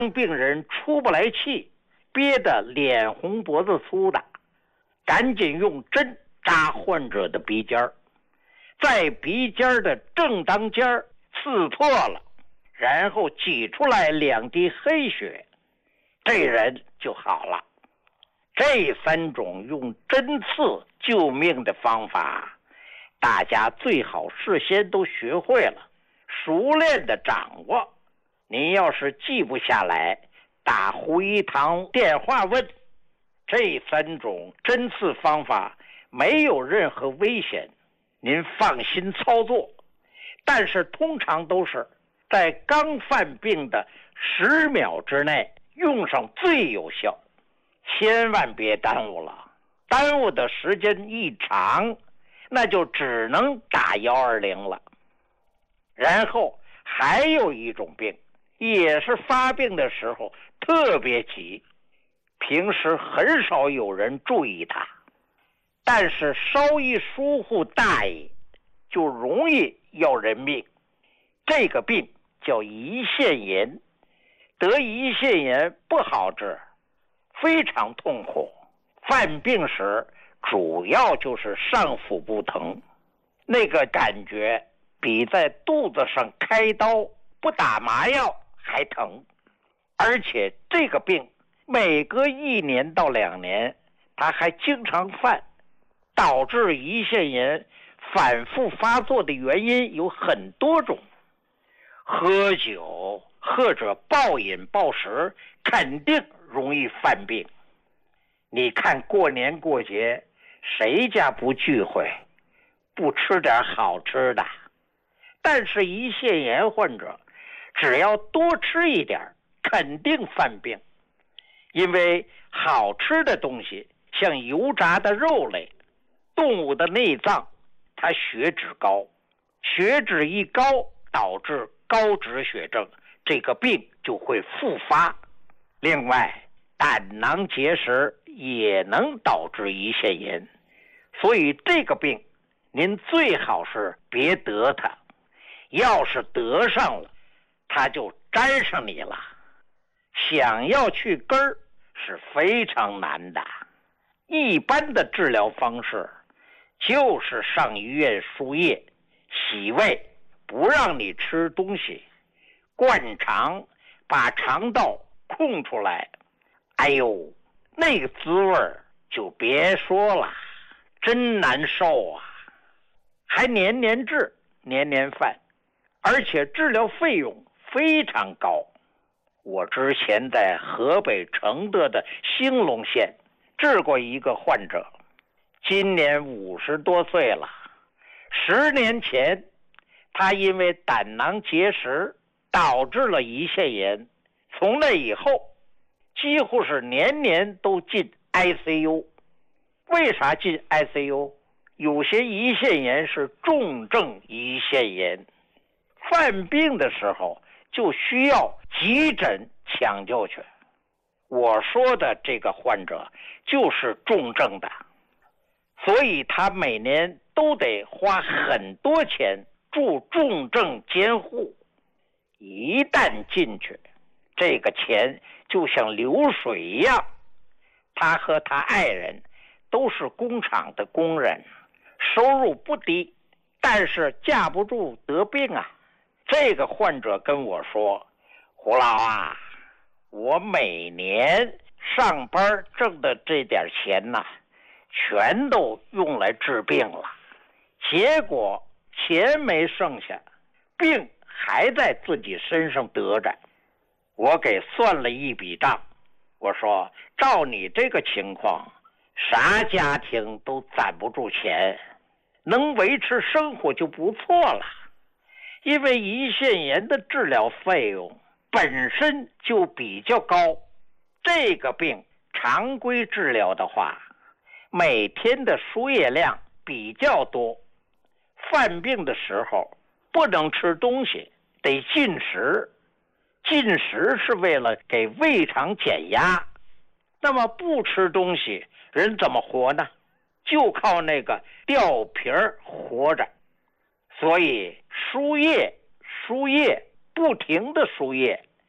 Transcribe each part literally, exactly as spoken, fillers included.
病人出不来气，憋得脸红脖子粗的，赶紧用针扎患者的鼻尖儿，在鼻尖的正当尖儿刺破了，然后挤出来两滴黑血，这人就好了。这三种用针刺救命的方法，大家最好事先都学会了，熟练的掌握。您要是记不下来，打胡一堂电话问。这三种针刺方法没有任何危险，您放心操作。但是通常都是在刚犯病的十秒之内用上最有效，千万别耽误了。耽误的时间一长，那就只能打一二零了。然后还有一种病，也是发病的时候特别急，平时很少有人注意它，但是稍一疏忽大意，就容易要人命。这个病叫胰腺炎，得胰腺炎不好治，非常痛苦。犯病时主要就是上腹部疼，那个感觉比在肚子上开刀不打麻药还疼。而且这个病每隔一年到两年它还经常犯，导致胰腺炎反复发作的原因有很多种。喝酒或者暴饮暴食肯定容易犯病。你看过年过节谁家不聚会，不吃点好吃的？但是胰腺炎患者只要多吃一点肯定犯病。因为好吃的东西像油炸的肉类、动物的内脏，它血脂高，血脂一高导致高脂血症，这个病就会复发。另外胆囊结石也能导致胰腺炎，所以这个病您最好是别得它，要是得上了它就沾上你了，想要去根儿是非常难的。一般的治疗方式就是上医院输液、洗胃，不让你吃东西，灌肠，把肠道空出来。哎呦，那个滋味就别说了，真难受啊！还年年治，年年犯，而且治疗费用非常高。我之前在河北承德的兴隆县治过一个患者，今年五十多岁了。十年前他因为胆囊结石导致了胰腺炎，从那以后几乎是年年都进 I C U。 为啥进 I C U？ 有些胰腺炎是重症胰腺炎，犯病的时候就需要急诊抢救去。我说的这个患者就是重症的，所以他每年都得花很多钱住重症监护。一旦进去，这个钱就像流水一样。他和他爱人都是工厂的工人，收入不低，但是架不住得病啊。这个患者跟我说，胡老啊，我每年上班挣的这点钱呢，全都用来治病了，结果钱没剩下，病还在自己身上得着。我给算了一笔账，我说照你这个情况，啥家庭都攒不住钱，能维持生活就不错了。因为胰腺炎的治疗费用本身就比较高，这个病常规治疗的话，每天的输液量比较多，犯病的时候不能吃东西，得进食。进食是为了给胃肠减压，那么不吃东西人怎么活呢？就靠那个吊瓶活着。所以输液输液不停的输液，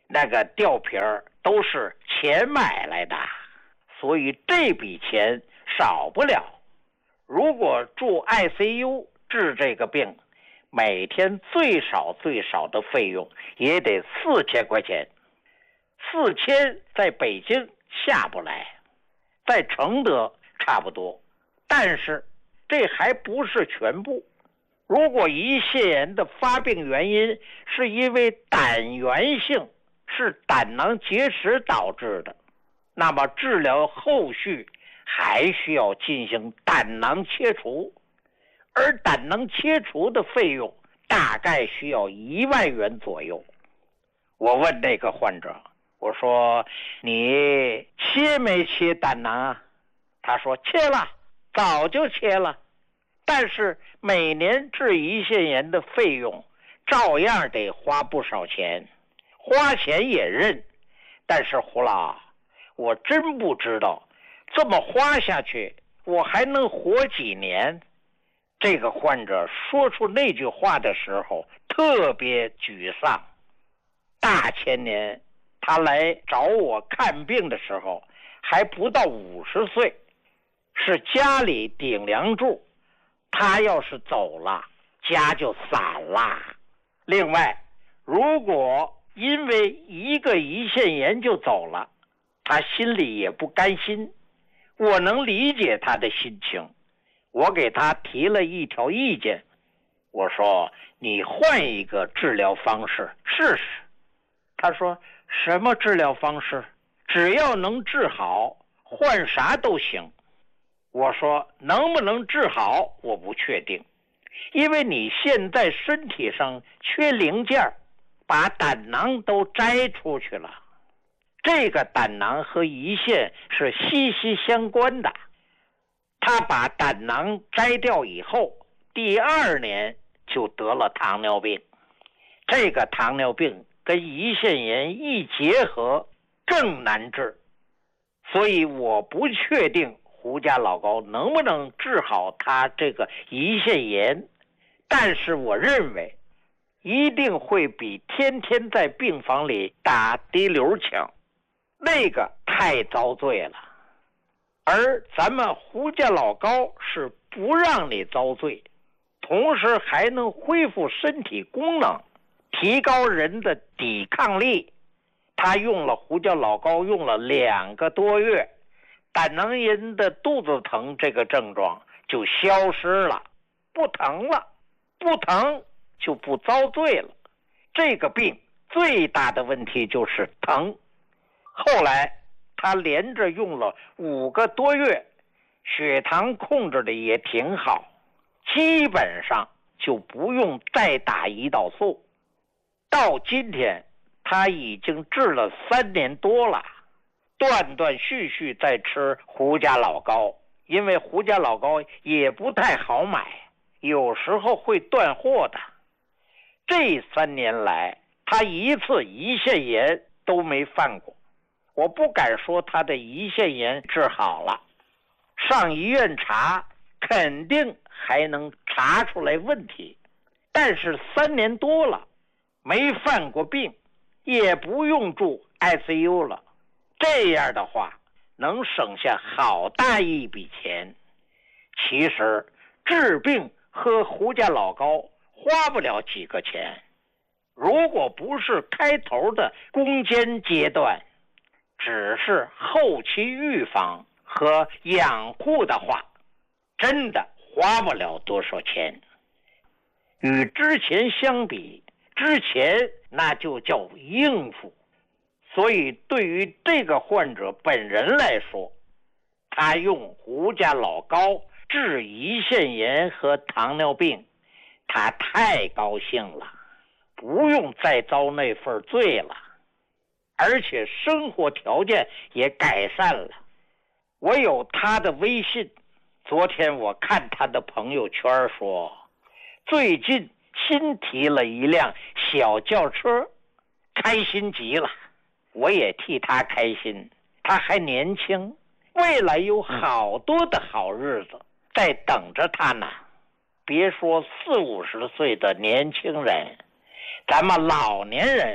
那个吊瓶都是钱买来的，所以这笔钱少不了。如果住 I C U 治这个病，每天最少最少的费用也得四千块钱，四千在北京下不来，在承德差不多，但是这还不是全部。如果胰腺炎的发病原因是因为胆源性，是胆囊结石导致的，那么治疗后续还需要进行胆囊切除，而胆囊切除的费用大概需要一万元左右。我问那个患者，我说你切没切胆囊啊？他说切了，早就切了，但是每年治胰腺炎的费用照样得花不少钱，花钱也认，但是胡老，我真不知道这么花下去我还能活几年。这个患者说出那句话的时候特别沮丧。大前年他来找我看病的时候还不到五十岁，是家里顶梁柱，他要是走了家就散了。另外，如果因为一个胰腺炎就走了，他心里也不甘心，我能理解他的心情。我给他提了一条意见，我说你换一个治疗方式试试。他说什么治疗方式？只要能治好，换啥都行。我说能不能治好我不确定，因为你现在身体上缺零件，把胆囊都摘出去了。这个胆囊和胰腺是息息相关的，他把胆囊摘掉以后，第二年就得了糖尿病。这个糖尿病跟胰腺炎一结合更难治，所以我不确定胡家老高能不能治好他这个胰腺炎，但是我认为一定会比天天在病房里打滴流强，那个太遭罪了。而咱们胡家老高是不让你遭罪，同时还能恢复身体功能，提高人的抵抗力。他用了胡家老高用了两个多月，胆囊炎的肚子疼这个症状就消失了，不疼了，不疼就不遭罪了。这个病最大的问题就是疼。后来他连着用了五个多月，血糖控制的也挺好，基本上就不用再打胰岛素。到今天他已经治了三年多了，断断续续在吃胡家老高，因为胡家老高也不太好买，有时候会断货的。这三年来他一次胰腺炎都没犯过，我不敢说他的胰腺炎治好了，上医院查肯定还能查出来问题，但是三年多了没犯过病，也不用住 I C U 了，这样的话能省下好大一笔钱。其实治病喝胡家老高花不了几个钱，如果不是开头的攻坚阶段，只是后期预防和养护的话，真的花不了多少钱。与之前相比，之前那就叫应付。所以对于这个患者本人来说，他用胡家老高治胰腺炎和糖尿病，他太高兴了，不用再遭那份罪了，而且生活条件也改善了。我有他的微信，昨天我看他的朋友圈说，最近新提了一辆小轿车，开心极了。我也替他开心，他还年轻，未来有好多的好日子在等着他呢。别说四五十岁的年轻人，咱们老年人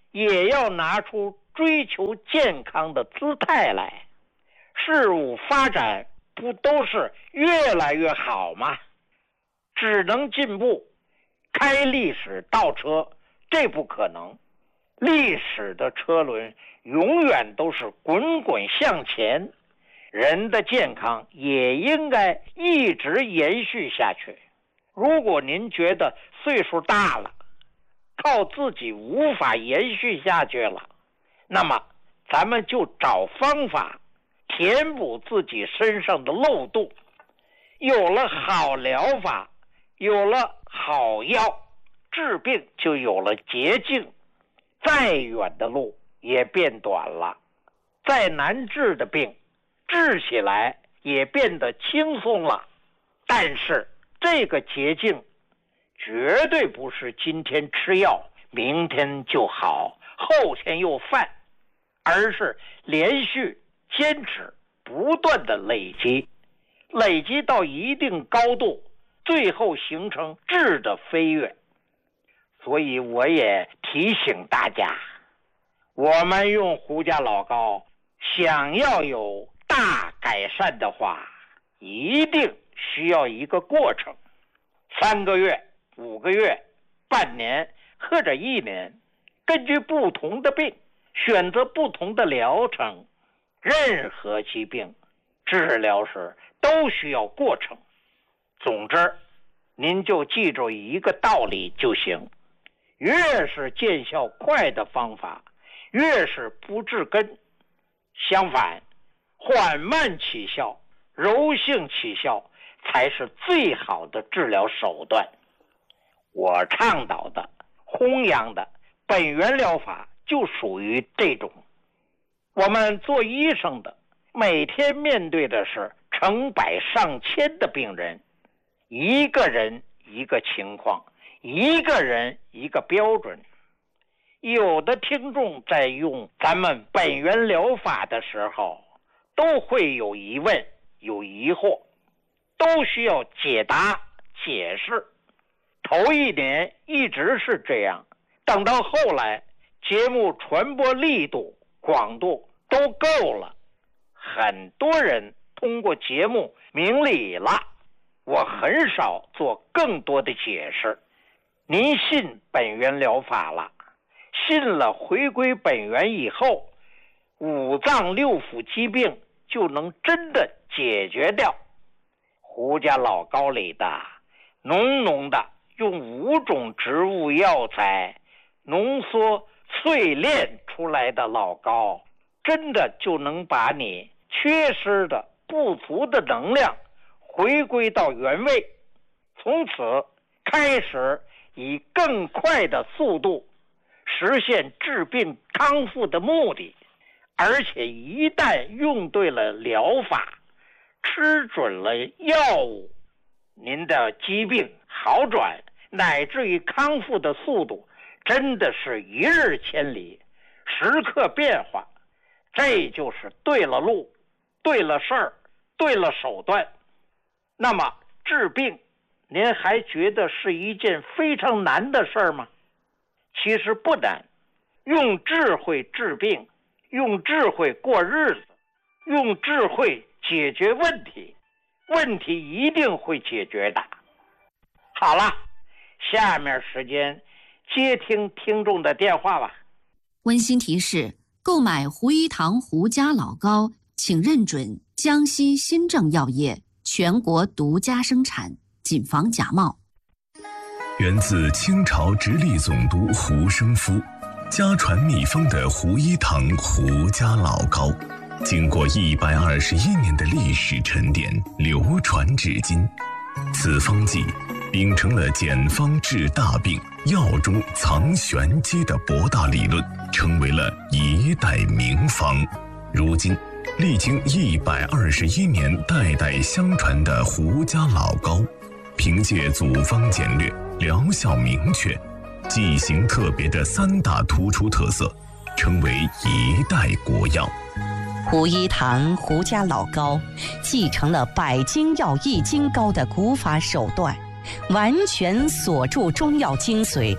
也要拿出追求健康的姿态来。事物发展不都是越来越好吗？只能进步，开历史倒车，这不可能。历史的车轮永远都是滚滚向前，人的健康也应该一直延续下去。如果您觉得岁数大了，靠自己无法延续下去了，那么咱们就找方法填补自己身上的漏洞。有了好疗法，有了好药，治病就有了捷径，再远的路也变短了，再难治的病治起来也变得轻松了。但是这个捷径绝对不是今天吃药明天就好，后天又犯，而是连续坚持不断的累积，累积到一定高度，最后形成质的飞跃。所以我也提醒大家，我们用胡家老膏想要有大改善的话，一定需要一个过程，三个月、五个月、半年或者一年，根据不同的病选择不同的疗程。任何疾病治疗时都需要过程。总之，您就记住一个道理就行，越是见效快的方法，越是不治根。相反，缓慢起效、柔性起效才是最好的治疗手段。我倡导的、弘扬的本源疗法就属于这种。我们做医生的每天面对的是成百上千的病人，一个人一个情况，一个人一个标准。有的听众在用咱们本源疗法的时候，都会有疑问、有疑惑，都需要解答、解释。头一年一直是这样，等到后来节目传播力度、广度都够了，很多人通过节目明理了，我很少做更多的解释。您信本源疗法了，信了回归本源以后，五脏六腑疾病就能真的解决掉。胡家老膏里的浓浓的用五种植物药材浓缩淬炼出来的老膏，真的就能把你缺失的不足的能量回归到原位，从此开始以更快的速度实现治病康复的目的。而且一旦用对了疗法，吃准了药物，您的疾病好转乃至于康复的速度真的是一日千里，时刻变化。这就是对了路，对了事儿，对了手段。那么治病，您还觉得是一件非常难的事儿吗？其实不难，用智慧治病，用智慧过日子，用智慧解决问题，问题一定会解决的。好了，下面时间接听听众的电话吧。 温馨提示：购买胡一堂胡家老膏，请认准江西新政药业全国独家生产，谨防假冒。 源自清朝直隶总督胡生夫，家传秘方的胡一堂胡家老膏，经过一百二十一年的历史沉淀，流传至今。此方剂秉承了简方治大病、药中藏玄机的博大理论，成为了一代名方。如今历经一百二十一年代代相传的胡家老膏，凭借组方简略、疗效明确、剂型特别的三大突出特色，成为一代国药。 胡一堂胡家老膏继承了百金药易筋膏的古法手段，完全锁住中药精髓，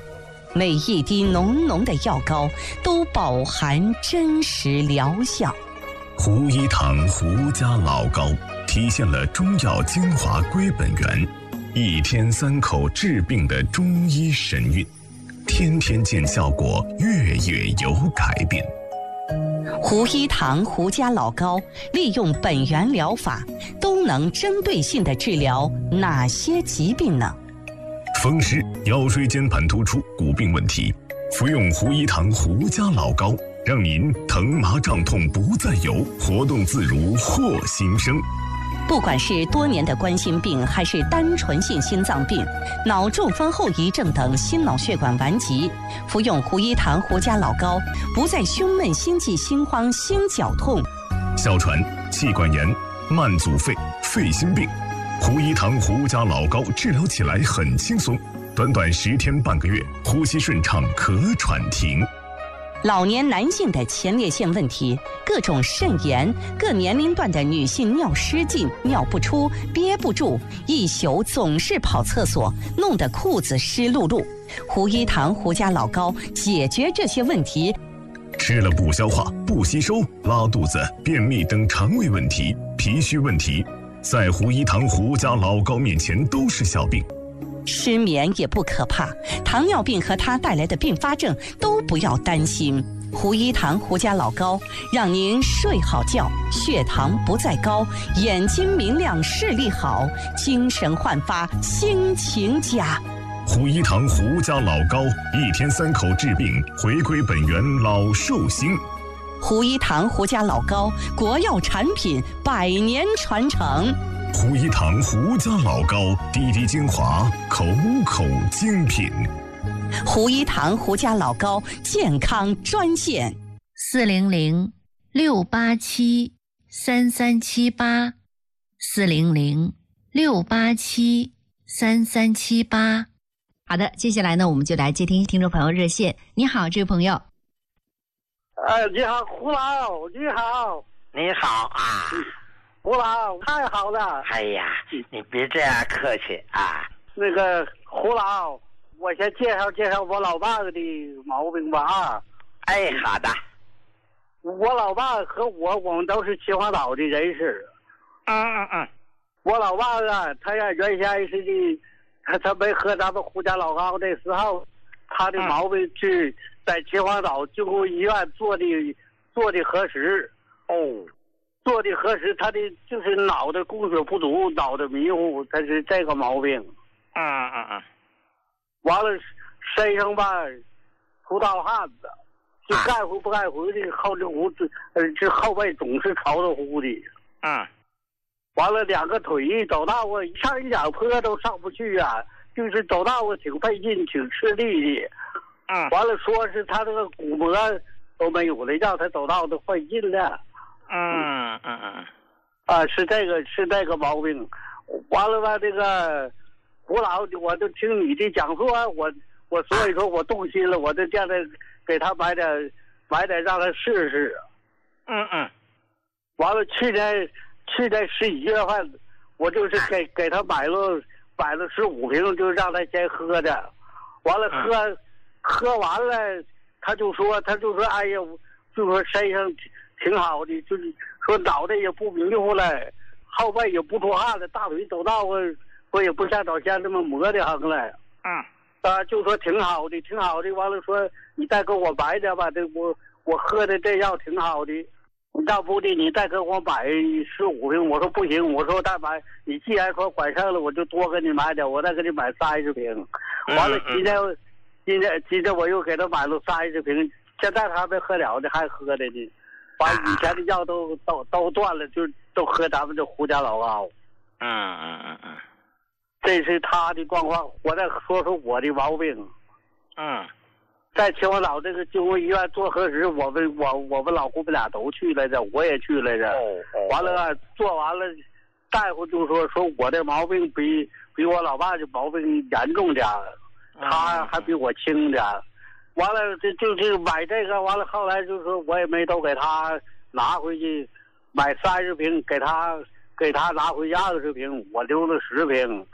每一滴浓浓的药膏都饱含真实疗效。 胡一堂胡家老膏体现了中药精华归本源，一天三口治病的中医神韵，天天见效果，月月有改变。 胡一堂胡家老膏利用本源疗法，都能针对性地治疗哪些疾病呢？ 风湿、腰椎间盘突出、骨病问题，服用胡一堂胡家老膏，让您疼麻胀痛不再有，活动自如获新生。 不管是多年的冠心病，还是单纯性心脏病、脑中风后遗症等心脑血管顽疾，服用胡一堂胡家老膏，不再胸闷、心悸、心慌、心绞痛。 哮喘、气管炎、慢阻肺、肺心病，胡一堂胡家老膏治疗起来很轻松，短短十天半个月，呼吸顺畅，咳喘停。 老年男性的前列腺问题，各种肾炎，各年龄段的女性尿失禁、尿不出、憋不住，一宿总是跑厕所，弄得裤子湿漉漉。胡一堂胡家老膏解决这些问题。 吃了不消化、不吸收、拉肚子、便秘等肠胃问题、脾虚问题，在胡一堂胡家老膏面前都是小病。 失眠也不可怕，糖尿病和它带来的并发症都不要担心。胡一堂胡家老膏让您睡好觉，血糖不再高，眼睛明亮，视力好，精神焕发，心情佳。 胡一堂胡家老膏，一天三口治病，回归本源，老寿星。 胡一堂胡家老膏，国药产品，百年传承。 胡一堂胡家老膏，滴滴精华，口口精品。 胡一堂胡家老膏健康专线： 四零零六八七三三七八，四零零六八七三三七八。好的，接下来呢，我们就来接听听众朋友热线。你好，这位朋友。 呃，你好，胡老，你好， 你好啊。 胡老，太好了！ 哎呀，你别这样客气啊。 那个胡老，我先介绍介绍我老爸的毛病吧啊。 哎，好的。 我老爸和我，我们都是秦皇岛的人士。 嗯嗯嗯。 我老爸啊，他呀原先是的，他他没喝咱们胡家老膏的时候，他的毛病是在秦皇岛经过医院做的做的核实。 哦。 做的核实，他的就是脑袋供血不足，脑袋迷糊，他是这个毛病。 嗯嗯嗯。 完了，身上吧出大汗子，就该回不该回的，后这屋子呃这后背总是潮着乎的。 嗯。 完了，两个腿走道啊，一上一脚坡都上不去啊，就是走道啊挺费劲，挺吃力的。 嗯。 完了，说是他这个骨膜都没有了，让他走道都费劲了。 嗯嗯嗯， 啊，是这个是这个毛病，完了吧？这个胡老，我就听你的讲述，我我所以说我动心了，我就叫他给他买点买点让他试试。 嗯嗯， 完了，去年去年十一月份，我就是给给他买了买了十五瓶，就让他先喝着，完了喝、嗯、喝完了，他就说他就说哎呀，就说身上挺好的，就是说脑袋也不迷糊了，后背也不出汗了，大腿走道啊，我也不像早先那么磨的很了。 嗯， 啊，就说挺好的，挺好的。完了说你再给我买点吧，这我我喝的这药挺好的，要不的你再给我买十五瓶。我说不行，我说再买，你既然说管上了，我就多给你买点，我再给你买三十瓶。完了今天今天今天我又给他买了三十瓶，现在他还没喝了呢，还喝的呢。把以前的药都都都断了，就都喝咱们这胡家老膏。 嗯嗯嗯嗯， 这是他的状况。我再说说我的毛病。 嗯， 在秦皇岛这个经过医院做核实，我们我我们老姑们俩都去来着，我也去来着。 哦哦。 完了做完了，大夫就说说我的毛病比比我老爸的毛病严重点，他还比我轻点。完了，这就就买这个，完了后来就说我也没都给他拿回去，买三十瓶，给他给他拿回去二十瓶，我留了十瓶。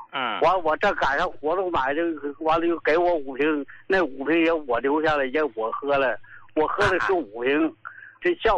嗯， 完我这赶上活动买的，完了又给我五瓶，那五瓶也我留下来，也我喝了，我喝的是五瓶，这效